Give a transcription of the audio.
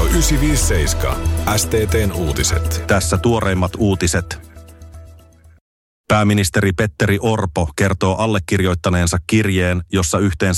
957 STT:n uutiset. Tässä tuoreimmat uutiset. Pääministeri Petteri Orpo kertoo allekirjoittaneensa kirjeen, jossa yhteensä